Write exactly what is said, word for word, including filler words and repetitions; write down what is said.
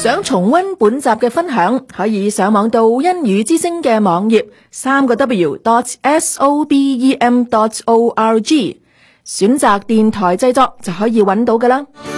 想重溫本集嘅分享，可以上網到英語之聲嘅網頁三個 W dot S O B E M dot O R G， 選擇電台製作就可以揾到㗎啦。